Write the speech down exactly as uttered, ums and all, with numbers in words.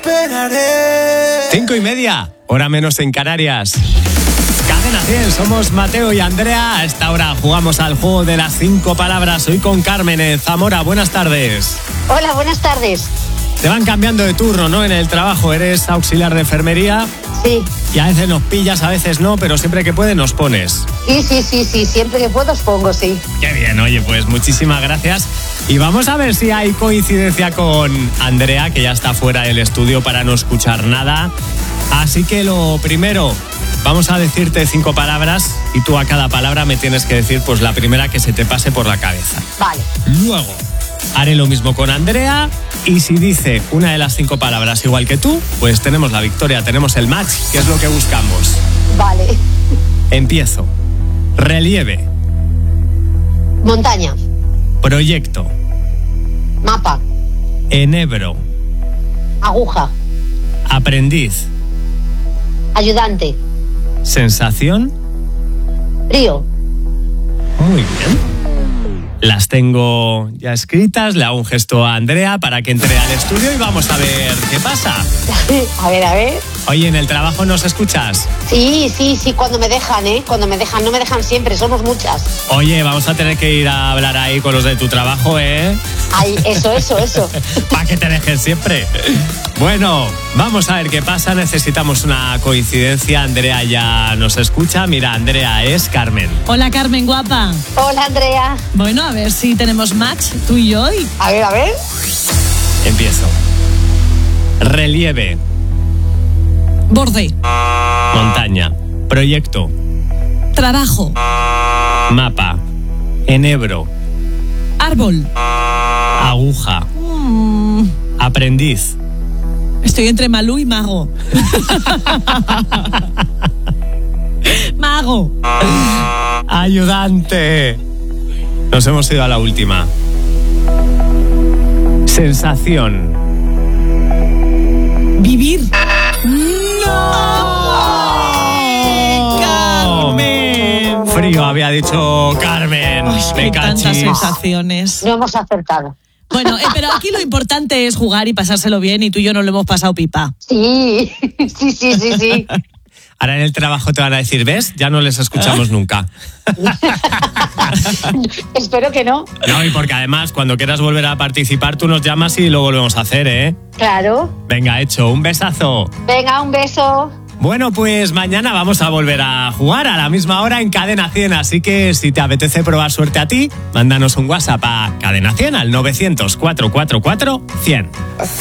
esperaré. Cinco y media, hora menos en Canarias. Cadena cien, somos Mateo y Andrea. A esta hora jugamos al juego de las cinco palabras. Hoy con Carmen en Zamora. Buenas tardes. Hola, buenas tardes. Te van cambiando de turno, ¿no? En el trabajo eres auxiliar de enfermería. Sí. Y a veces nos pillas, a veces no, pero siempre que puedes nos pones. Sí, sí, sí, sí, siempre que puedo os pongo, sí. Qué bien, oye, pues muchísimas gracias. Y vamos a ver si hay coincidencia con Andrea, que ya está fuera del estudio para no escuchar nada. Así que lo primero, vamos a decirte cinco palabras y tú a cada palabra me tienes que decir pues la primera que se te pase por la cabeza. Vale. Luego haré lo mismo con Andrea y si dice una de las cinco palabras igual que tú, pues tenemos la victoria, tenemos el match, que es lo que buscamos. Vale. Empiezo. Relieve. Montaña. Proyecto. Mapa. Enebro. Aguja. Aprendiz. Ayudante. Sensación. Frío. Muy bien. Las tengo ya escritas, le hago un gesto a Andrea para que entre al estudio y vamos a ver qué pasa. A ver, a ver. Oye, ¿en el trabajo nos escuchas? Sí, sí, sí, cuando me dejan, ¿eh? Cuando me dejan, no me dejan siempre, somos muchas. Oye, vamos a tener que ir a hablar ahí con los de tu trabajo, ¿eh? Ay, eso, eso, eso. Para que te dejen siempre. Bueno, vamos a ver qué pasa. Necesitamos una coincidencia. Andrea ya nos escucha. Mira, Andrea es Carmen. Hola, Carmen, guapa. Hola, Andrea. Bueno, a ver si tenemos match, tú y yo. Y... A ver, a ver. Empiezo. Relieve. Borde. Montaña. Proyecto. Trabajo. Mapa. Enebro. Árbol. Aguja. Mm, Aprendiz. estoy entre Malú y Mago. Mago. Ayudante. Nos hemos ido a la última. Sensación. Vivir. ¡No! ¡Carmen! Frío, había dicho Carmen. Ay, Me qué tantas cachis. sensaciones. No hemos acertado. Bueno, eh, pero aquí lo importante es jugar y pasárselo bien y tú y yo no lo hemos pasado pipa. Sí, sí, sí, sí, sí. Ahora en el trabajo te van a decir, ¿ves? Ya no les escuchamos nunca. Espero que no. No, y porque además cuando quieras volver a participar tú nos llamas y lo volvemos a hacer, ¿eh? Claro. Venga, hecho, un besazo. Venga, un beso. Bueno, pues mañana vamos a volver a jugar a la misma hora en Cadena cien, así que si te apetece probar suerte a ti, mándanos un WhatsApp a Cadena cien al novecientos, cuatrocientos cuarenta y cuatro, cien.